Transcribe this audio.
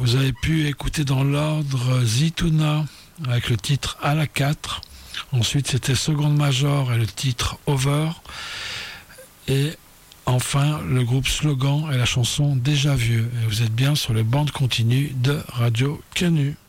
Vous avez pu écouter dans l'ordre Zitouna avec le titre À la 4. Ensuite, c'était Seconde Major et le titre Over. Et enfin, le groupe Slogan et la chanson Déjà Vieux. Et vous êtes bien sur les bandes continues de Radio Canu.